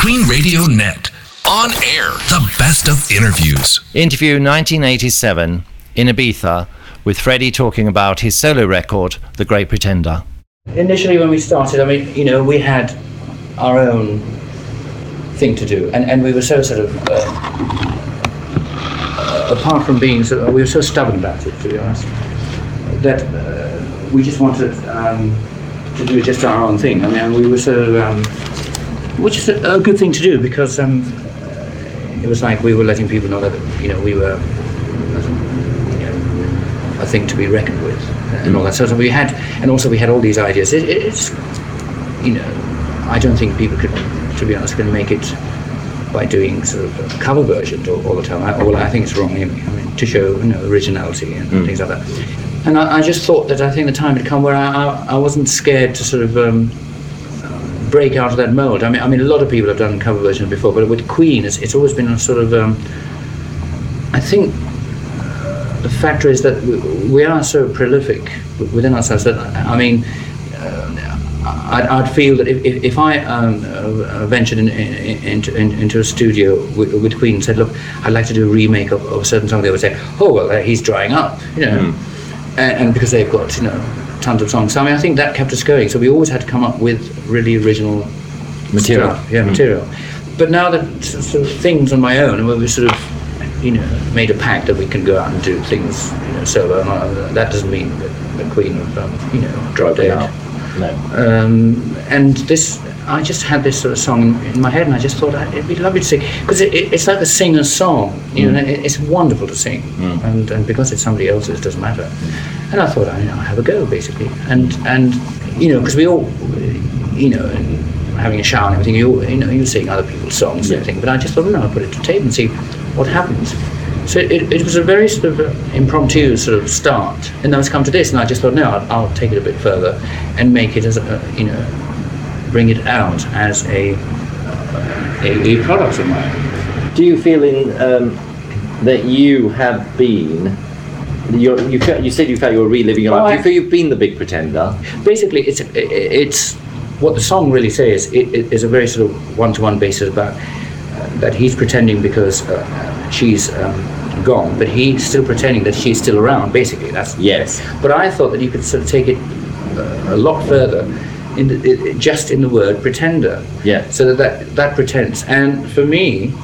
Queen Radio Net. On air, the best of interviews. Interview 1987 in Ibiza with Freddie talking about his solo record, The Great Pretender. Initially when we started, I mean, you know, we had our own thing to do, and we were so sort of, apart from being, we were so stubborn about it, to be honest, that we just wanted to do just our own thing. I mean, we were so, which is a good thing to do, because it was like we were letting people know that, you know, we were, you know, a thing to be reckoned with, and all that. So we had, and also we had all these ideas. It's, you know, I don't think people could, to be honest, can make it by doing sort of cover versions all the time. I think it's wrong. I mean, to show, you know, originality and things like that. And I just thought that I think the time had come where I wasn't scared to sort of break out of that mold. I mean, a lot of people have done cover versions before, but with Queen, it's always been a sort of. I think the factor is that we are so prolific within ourselves that, I mean, I'd feel that if I ventured into a studio with Queen and said, look, I'd like to do a remake of a certain song, they would say, oh, well, he's drying up, you know, and because they've got, you know, tons of songs. So I mean, I think that kept us going. So we always had to come up with really original Material. stuff, material. But now that sort of things on my own, where we sort of, you know, made a pact that we can go out and do things, you know, solo, and that doesn't mean that the Queen of, you know, drop dead. No. And this, I just had this sort of song in my head, and I just thought it'd be lovely to sing, because it's like a singer's song, you know, it's wonderful to sing, and because it's somebody else's, it doesn't matter. And I thought, I'll have a go, basically, and you know, because we all, you know, having a shower and everything, you sing other people's songs and everything, but I just thought, no, I'll put it to tape and see what happens. So it was a very sort of impromptu sort of start, and then it's come to this, and I just thought, no, I'll take it a bit further and make it as a, you know, bring it out as a product of mine. Do you feel that you have been? You said you felt you were reliving your life. Do you feel you've been the big pretender? Basically, it's what the song really says. It is a very sort of one-to-one basis about that he's pretending because she's gone, but he's still pretending that she's still around. Basically, that's yes. But I thought that you could sort of take it a lot further, just in the word pretender. Yeah. So that pretends, and for me,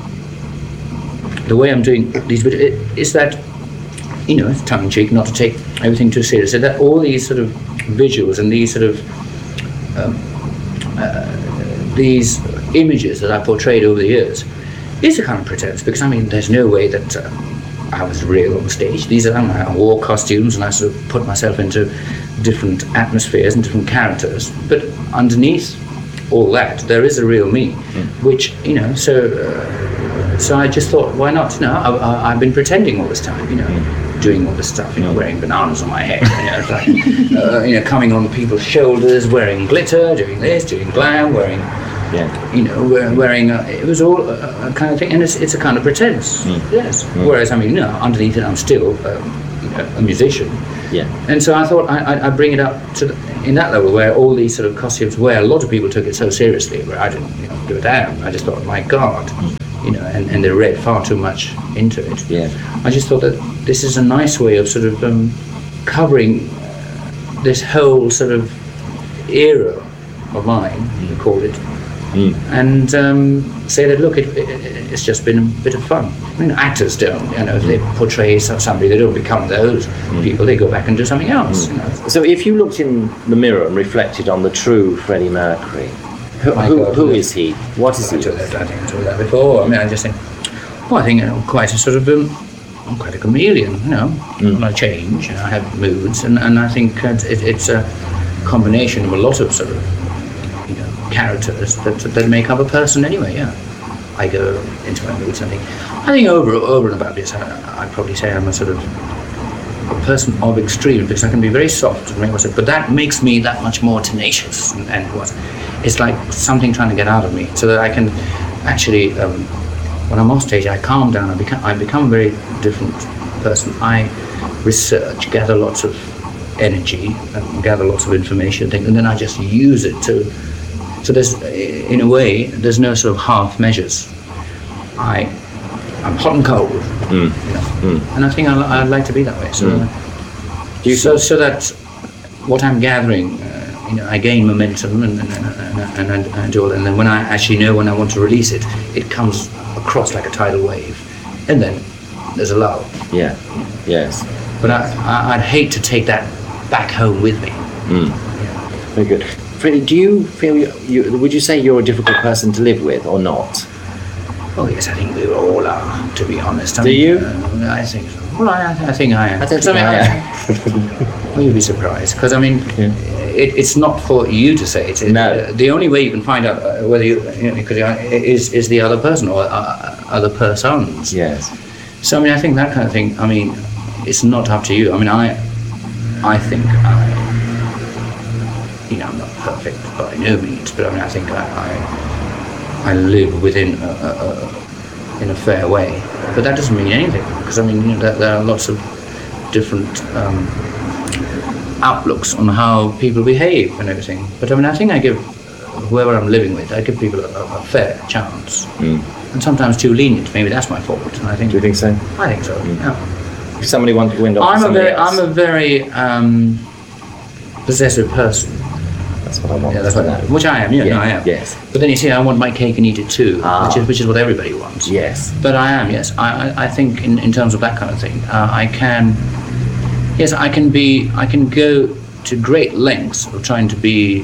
the way I'm doing these videos is that, you know, it's tongue-in-cheek, not to take everything too seriously, that all these sort of visuals and these sort of these images that I portrayed over the years is a kind of pretense, because I mean, there's no way that I was real on stage. These are, I wore costumes and I sort of put myself into different atmospheres and different characters, but underneath all that there is a real me, which, you know, so I just thought, why not? You know, I've been pretending all this time, you know, doing all this stuff, you know, wearing bananas on my head, you know, like, you know, coming on the people's shoulders, wearing glitter, doing this, doing glam, wearing, you know, wearing. It was all a kind of thing, and it's a kind of pretense, yes. Whereas, I mean, you know, underneath it, I'm still, you know, a musician. Yeah. And so I thought I'd bring it up to in that level where all these sort of costumes, where a lot of people took it so seriously, where I didn't, you know, give a damn. I just thought, my God. You know, and they read far too much into it. Yeah. I just thought that this is a nice way of sort of covering this whole sort of era of mine, you call it, and say that, look, it's just been a bit of fun. I mean, actors don't, you know, if they portray somebody, they don't become those people, they go back and do something else. You know? So if you looked in the mirror and reflected on the true Freddie Mercury, who is he? What is he? I think I told that before. I mean, I just think, well, I think, you know, quite a sort of, I'm quite a chameleon, you know. I change, you know, I have moods, and I think it's a combination of a lot of sort of, you know, characters that make up a person anyway. Yeah, I go into my moods. I think over and above this, I'd probably say I'm a sort of a person of extreme, because I can be very soft and very myself, but that makes me that much more tenacious and what. It's like something trying to get out of me, so that I can actually, when I'm off stage, I calm down. I become a very different person. I research, gather lots of energy, and gather lots of information, and then I just use it to So there's, in a way, there's no sort of half measures. I'm hot and cold, and I think I'd like to be that way. So, so that what I'm gathering, I gain momentum and do all, and then when I actually know when I want to release it, it comes across like a tidal wave, and then there's a lull. Yeah. Yes. But I'd hate to take that back home with me. Very good. Freddie, do you feel would you say you're a difficult person to live with or not? Oh yes, I think we all are, to be honest. Do you? I think so. Well, I think I am. I don't think I am. Well, you'd be surprised, because I mean, it's not for you to say it. No. The only way you can find out whether is the other person or other persons. Yes. So I mean, I think that kind of thing. I mean, it's not up to you. I mean, I think I'm not perfect by no means, but I mean, I think I live within in a fair way. But that doesn't mean anything, because I mean, there are lots of different outlooks on how people behave and everything. But I mean, I think I give whoever I'm living with, I give people a fair chance. And sometimes too lenient. Maybe that's my fault. And I think. Do you think so? I think so. Yeah. If somebody wanted to wind up I'm a very possessive person. That's what I want. Yeah, that's what which I am. Yeah, yes, no, I am. Yes. But then you see, I want my cake and eat it too, which is what everybody wants. Yes. But I am. Yes. I think in terms of that kind of thing, I can. Yes, I can go to great lengths of trying to be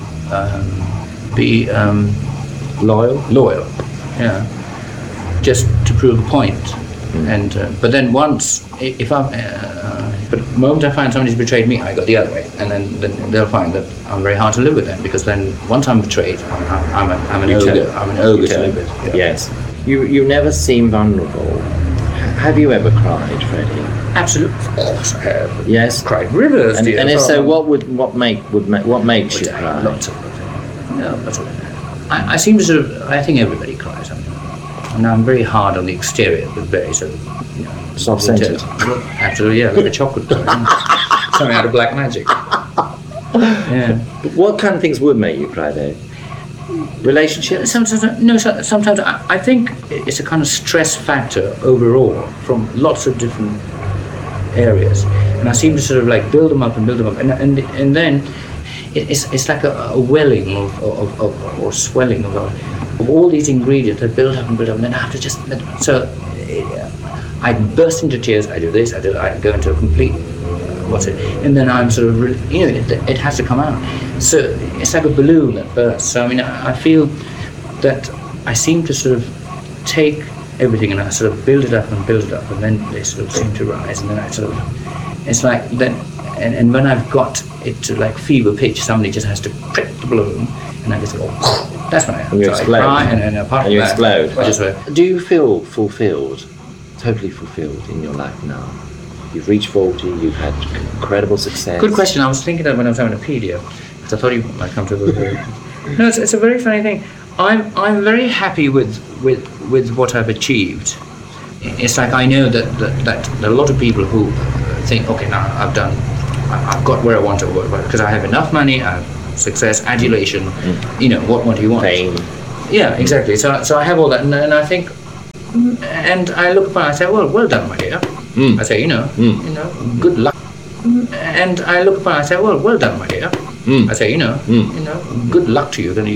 Loyal. Loyal. Yeah. Just to prove a point. And but then once, but the moment I find somebody's betrayed me, I go the other way, and then they'll find that I'm very hard to live with them, because then once I'm betrayed, I'm an ogre. I'm an ogre to live with. Yeah. Yes. You never seem vulnerable. Have you ever cried, Freddie? Absolutely, of course I have. Yes. Cried rivers. And if so, what makes you Yeah, cry? lots of things. No, but I seem to sort of. I think everybody cries. And I'm very hard on the exterior, but very sort of, Soft-centered. Absolutely, yeah, like a chocolate toy. Something out of Black Magic. Yeah. What kind of things would make you cry, though? Relationships? Sometimes I think it's a kind of stress factor overall from lots of different areas, and I seem to sort of like build them up, and then it's like a welling of or swelling of all these ingredients that build up, and then I have to just I burst into tears. I do this. I go into a complete and then I'm sort of it has to come out. So it's like a balloon that bursts. So I mean, I feel that I seem to sort of take everything and I sort of build it up, and then they sort of seem to rise, and then I sort of it's like then and when I've got it to like fever pitch, somebody just has to prick the balloon, and I just go. That's when I explode. Cry, and apart from you that, explode. I just Do you feel fulfilled, totally fulfilled in your life now? You've reached 40. You've had incredible success. Good question. I was thinking that when I was having a pedia, because I thought you might come to the. No, it's a very funny thing. I'm very happy with what I've achieved. It's like I know that there are a lot of people who think, okay, now I've got where I want to work, because I have enough money, I have success, adulation. What do you want? Fame. Yeah, exactly. So I have all that, and I think, and I look upon, I say, well done, my dear. I say, good luck. And I look upon, I say, well done, my dear. I say, good luck to you. Then